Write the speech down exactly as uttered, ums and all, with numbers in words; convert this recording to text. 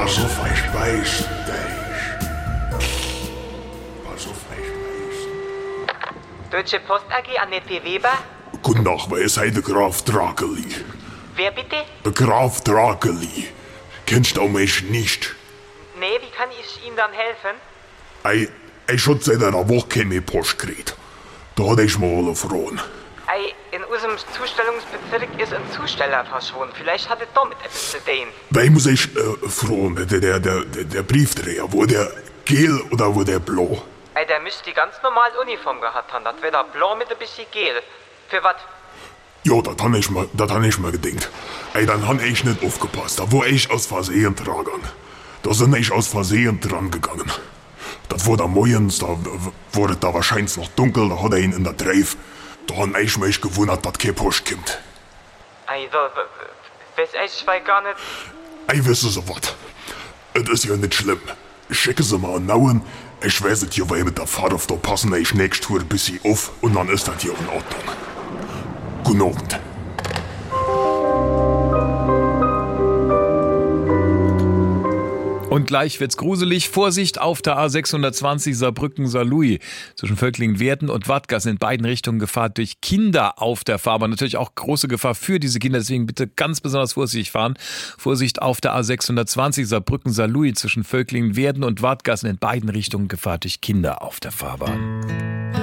Pass auf, ich beiß dich. Pass auf, ich beiß. Deutsche Post A G, Annette Weber. Guten Nacht, wer ist heute Graf Drakeli? Wer bitte? Graf Drakeli. Kennst du mich nicht? Nee, wie kann ich Ihnen dann helfen? Ei, ich hab seit einer Woche keine Post gekriegt. Da hatte ich mal alle Frauen. Ei, in unserem Zustellungsbezirk ist ein Zusteller verschwunden. Vielleicht hat er damit etwas zu tun. Wer muss ich äh, fragen? Der, der, der, der, der Briefträger, wo der gel oder wo der blau? Ei, der müsste die ganz normal Uniform gehabt haben. Das wäre da blau mit ein bisschen gel. Für was? Ja, das han ich mal, das han ich mal gedenkt. Ey, dann han ich nicht aufgepasst. Da war ich aus Versehen dran. Da sind ich aus Versehen dran gegangen. Das war da morgens, da wurde da wahrscheinlich noch dunkel, da hat er ihn in der Treif. Da han ich mich gewundert, dass kein Post kommt. Ei, so, weiß ich weil gar nicht. Ey, wissen Sie was? Es ist ja nicht schlimm. Schicken Sie mal einen Nauen. Ich weiß es hier, weil mit der Fahrt auf da passen ich nächste Tour ein bisschen auf und dann ist das hier in Ordnung. Guten Abend. Und gleich wird's gruselig. Vorsicht auf der A sechshundertzwanzig Saarbrücken-Saarlouis. Zwischen Völklingen-Werden und Wattgassen in beiden Richtungen Gefahr durch Kinder auf der Fahrbahn. Natürlich auch große Gefahr für diese Kinder. Deswegen bitte ganz besonders vorsichtig fahren. Vorsicht auf der A sechshundertzwanzig Saarbrücken-Saarlouis zwischen Völklingen-Werden und Wattgassen in beiden Richtungen Gefahr durch Kinder auf der Fahrbahn.